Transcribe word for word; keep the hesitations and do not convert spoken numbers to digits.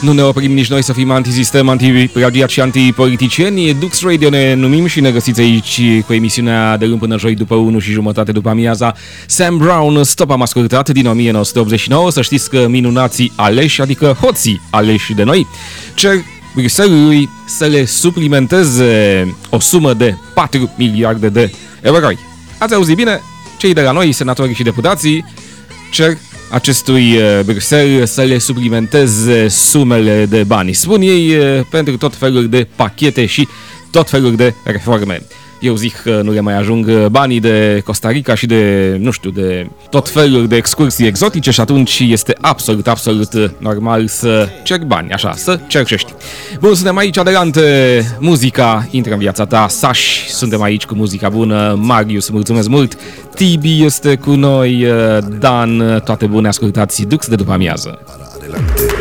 Nu ne oprim nici noi să fim antisistem, antiplagiat și antipoliticieni. Dux Radio ne numim și ne găsiți aici cu emisiunea de luni până joi după unu și jumătate după amiaza. Sam Brown, Stop, am ascultat din o mie nouă sute optzeci și nouă. Să știți că minunații aleși, adică hoții aleși de noi, cer Bruxellesului să le suplimenteze o sumă de patru miliarde de euro. Ați auzit bine? Cei de la noi, senatorii și deputații, cer acestui Bruxelles să le suplimenteze sumele de bani. Spun ei pentru tot felul de pachete și tot felul de reforme. Eu zic că nu le mai ajung banii de Costa Rica și de, nu știu, de tot felul de excursii exotice și atunci este absolut, absolut normal să cer bani, așa, să cerșești. Bun, suntem aici, adelante, muzica intră în viața ta, Saș, suntem aici cu muzica bună, Marius, mulțumesc mult, Tibi este cu noi, Dan, toate bune, ascultați Dux de după amiază.